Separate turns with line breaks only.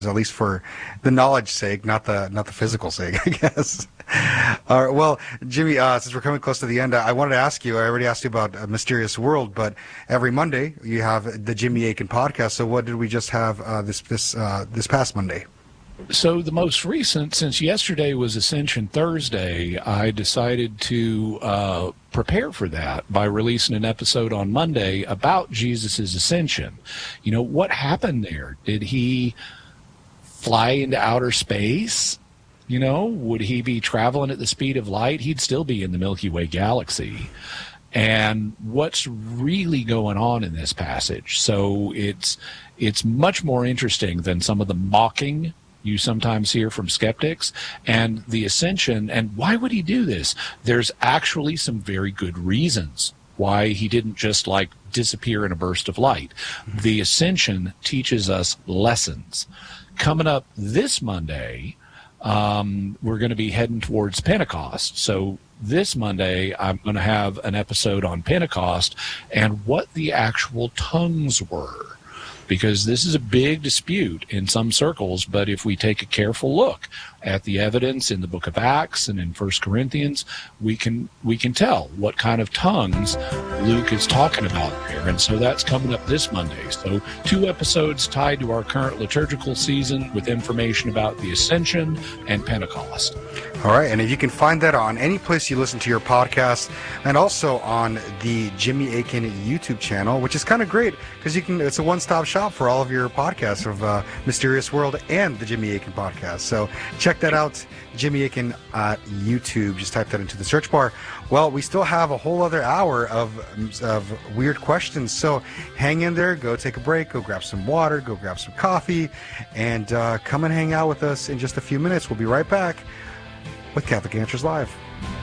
at least for the knowledge sake, not the physical sake, I guess. All right, well, Jimmy, since we're coming close to the end, I wanted to ask you. I already asked you about a Mysterious World, but every Monday you have the Jimmy Akin podcast. So what did we just have this past Monday?
So the most recent, since yesterday was Ascension Thursday, I decided to prepare for that by releasing an episode on Monday about Jesus' ascension. You know, what happened there? Did he fly into outer space? You know, would he be traveling at the speed of light? He'd still be in the Milky Way galaxy. And what's really going on in this passage? So it's much more interesting than some of the mocking you sometimes hear from skeptics, and the ascension. And why would he do this? There's actually some very good reasons why he didn't just like disappear in a burst of light. The ascension teaches us lessons. Coming up this Monday, we're going to be heading towards Pentecost. So this Monday, I'm going to have an episode on Pentecost and what the actual tongues were, because this is a big dispute in some circles. But if we take a careful look at the evidence in the book of Acts and in 1 Corinthians, we can tell what kind of tongues Luke is talking about there. And so that's coming up this Monday. So 2 episodes tied to our current liturgical season with information about the Ascension and Pentecost.
All right, and if you can find that on any place you listen to your podcast, and also on the Jimmy Akin YouTube channel, which is kind of great because it's a one-stop shop for all of your podcasts of Mysterious World and the Jimmy Akin podcast. So check that out, Jimmy Akin YouTube. Just type that into the search bar. Well, we still have a whole other hour of weird questions, so hang in there. Go take a break. Go grab some water. Go grab some coffee, and come and hang out with us in just a few minutes. We'll be right back with Catholic Answers Live.